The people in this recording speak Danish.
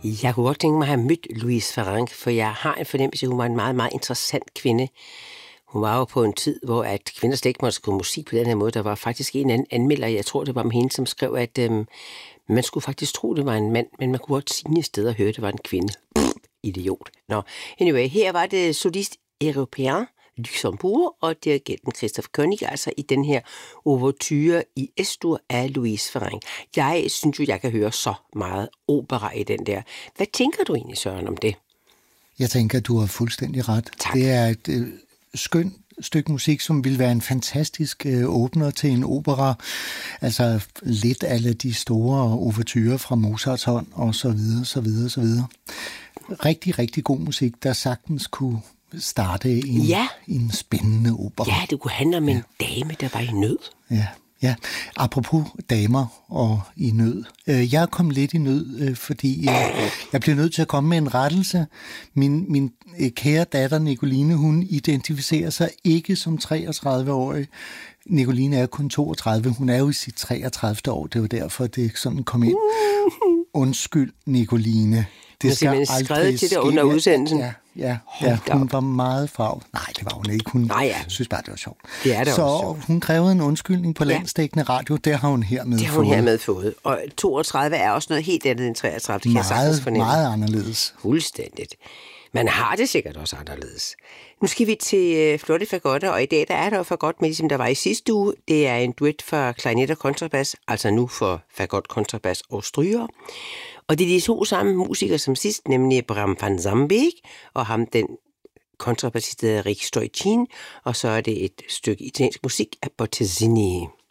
Jeg kunne godt tænke mig at have mødt Louise Farrenc, for jeg har en fornemmelse, at hun var en meget, meget interessant kvinde. Hun var jo på en tid, hvor at kvinder slet ikke måtte skrive musik på den her måde. Der var faktisk en anden anmelder, jeg tror, det var med hende, som skrev, at man skulle faktisk tro, det var en mand, men man kunne godt sige et sted og høre, det var en kvinde. Idiot. Nå, anyway, her var det solist europæen Luxembourg og dirigenten Christoph Koenig, altså i den her ouverture i S-dur af Louise Farrenc. Jeg synes jo, jeg kan høre så meget opera i den der. Hvad tænker du egentlig, Søren, om det? Jeg tænker, du har fuldstændig ret. Tak. Det er et skønt stykke musik, som vil være en fantastisk åbner til en opera. Altså lidt alle de store ouverturer fra Mozarts hånd, og så videre, så videre, så videre. Rigtig, rigtig god musik, der sagtens kunne starte en spændende opera. Ja, det kunne handle om en dame, der var i nød. Ja. Apropos damer og i nød. Jeg er kommet lidt i nød, fordi jeg blev nødt til at komme med en rettelse. Min kære datter Nicoline, hun identificerer sig ikke som 33-årig. Nicoline er kun 32. Hun er jo i sit 33. år. Det var derfor, det sådan kom ind. Undskyld, Nicoline. Det skal aldrig skrevet til dig under udsendelsen. Ja, hun var meget farvet. Nej, det var hun ikke. Hun synes bare, det var sjovt. Det er det så også. Hun krævede en undskyldning på landsdækkende radio. Det har hun hermed fået. Og 32 er også noget helt andet end 33. Det kan jeg sagtens fornemme. Meget anderledes. Fuldstændigt. Man har det sikkert også anderledes. Nu skal vi til flotte fagotter, og i dag der er der jo fagot med, ligesom der var i sidste uge. Det er en duet for klarinet og kontrabas, altså nu for fagot, kontrabas og stryger. Og det er de to samme musikere som sidst, nemlig Bram van Zambeek og ham, den kontrabassist Rick Stoichin, og så er det et stykke italiensk musik af Bottesini.